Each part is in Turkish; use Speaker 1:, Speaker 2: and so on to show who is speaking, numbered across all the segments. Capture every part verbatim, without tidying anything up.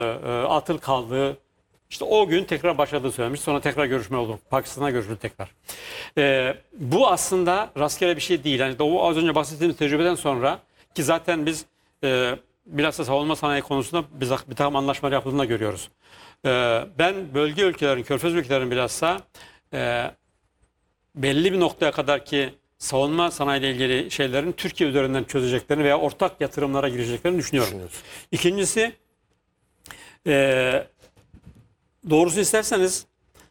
Speaker 1: e, atıl kaldığı, işte o gün tekrar başladığı söylemiş. Sonra tekrar görüşme oldu. Pakistan'a görüştü tekrar. E, bu aslında rastgele bir şey değil. Yani o az önce bahsettiğimiz tecrübeden sonra ki zaten biz e, bilhassa savunma sanayi konusunda biz bir takım anlaşmalar yapıldığını görüyoruz. E, ben bölge ülkelerin, körfez ülkelerin bilhassa e, belli bir noktaya kadar ki savunma sanayiyle ilgili şeylerin Türkiye üzerinden çözeceklerini veya ortak yatırımlara gireceklerini düşünüyorum. İkincisi, e, doğrusu isterseniz,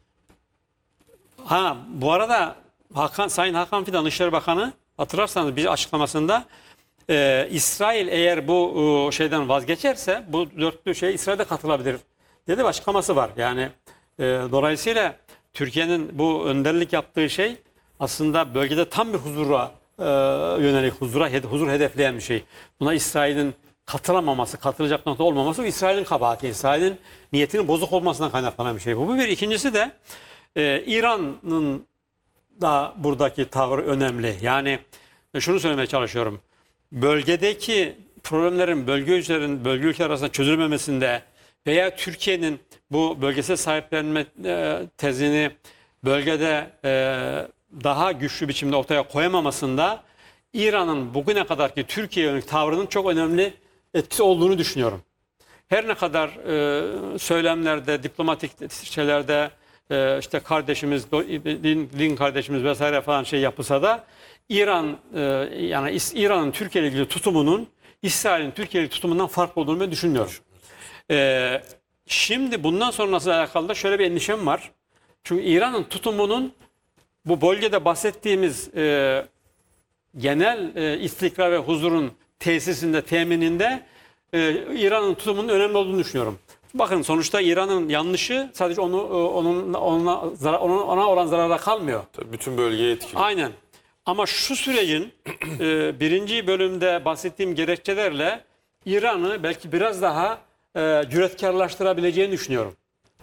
Speaker 1: ha bu arada Hakan, Sayın Hakan Fidan İçişleri Bakanı hatırlarsanız bir açıklamasında e, İsrail eğer bu e, şeyden vazgeçerse bu dörtlü şey İsrail'de katılabilir dedi bir açıklaması var. Yani e, dolayısıyla Türkiye'nin bu önderlik yaptığı şey aslında bölgede tam bir huzura e, yönelik, huzura, huzur hedefleyen bir şey. Buna İsrail'in katılamaması, katılacak nokta olmaması İsrail'in kabahati, İsrail'in niyetinin bozuk olmasından kaynaklanan bir şey. Bu, bu bir. İkincisi de e, İran'ın da buradaki tavrı önemli. Yani e, şunu söylemeye çalışıyorum. Bölgedeki problemlerin bölge ülkelerin bölge ülkeler arasında çözülmemesinde veya Türkiye'nin bu bölgesel sahiplenme e, tezini bölgede e, daha güçlü biçimde ortaya koyamamasında İran'ın bugüne kadarki Türkiye'ye yönelik tavrının çok önemli etkisi olduğunu düşünüyorum. Her ne kadar e, söylemlerde, diplomatik şeylerde e, işte kardeşimiz, din, din kardeşimiz vesaire falan şey yapılsa da İran e, yani İran'ın Türkiye ile ilgili tutumunun İsrail'in Türkiye ile tutumundan farklı olduğunu ben düşünmüyorum. E, şimdi bundan sonrası alakalı da şöyle bir endişem var. Çünkü İran'ın tutumunun bu bölgede bahsettiğimiz e, genel e, istikrar ve huzurun tesisinde, temininde e, İran'ın tutumunun önemli olduğunu düşünüyorum. Bakın sonuçta İran'ın yanlışı sadece onu onun ona, ona, ona olan zarara kalmıyor.
Speaker 2: Tabii bütün bölgeye etkili.
Speaker 1: Aynen. Ama şu sürecin e, birinci bölümde bahsettiğim gerekçelerle İran'ı belki biraz daha e, cüretkarlaştırabileceğini düşünüyorum.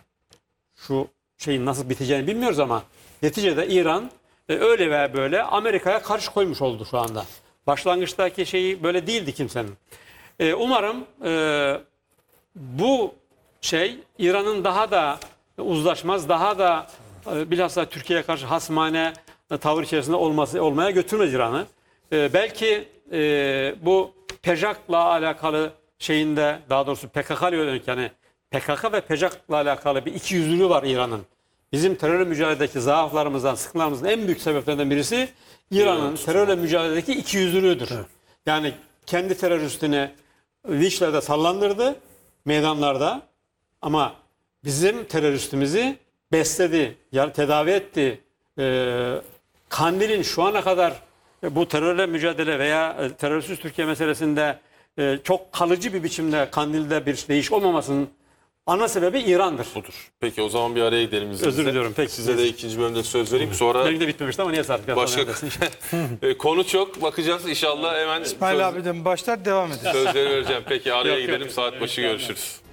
Speaker 1: Şu şeyin nasıl biteceğini bilmiyoruz ama neticede İran e, öyle veya böyle Amerika'ya karşı koymuş oldu şu anda. Başlangıçtaki şeyi böyle değildi kimsenin. E, umarım e, bu şey İran'ın daha da uzlaşmaz, daha da e, bilhassa Türkiye'ye karşı hasmane e, tavır içerisinde olması olmaya götürmez İran'ı. E, belki e, bu PEJAK'la alakalı şeyinde, daha doğrusu P K K'ya yönelik, yani P K K ve PEJAK'la alakalı bir ikiyüzlülüğü var İran'ın. Bizim terörle mücadeledeki zaaflarımızdan, sıkıntılarımızın en büyük sebeplerinden birisi İran'ın terörle mücadeledeki ikiyüzlülüğüdür. Evet. Yani kendi teröristini linçlerde sallandırdı meydanlarda ama bizim teröristimizi besledi, yani tedavi etti. Ee, Kandil'in şu ana kadar bu terörle mücadele veya terörsüz Türkiye meselesinde e, çok kalıcı bir biçimde Kandil'de bir değiş olmamasının ana sebebi İran'dır.
Speaker 2: Budur. Peki o zaman bir araya gidelim izninizle.
Speaker 1: Özür diliyorum. Peki.
Speaker 2: Size de ikinci bölümde söz vereyim. Sonra
Speaker 1: benim de bitmemişti ama niye sardık?
Speaker 2: Başka konu çok. Bakacağız inşallah hemen.
Speaker 3: İsmail
Speaker 2: söz...
Speaker 3: abiden başlar devam ederiz.
Speaker 2: Sözleri vereceğim. Peki araya
Speaker 1: Yok, yok.
Speaker 2: gidelim. Saat başı görüşürüz.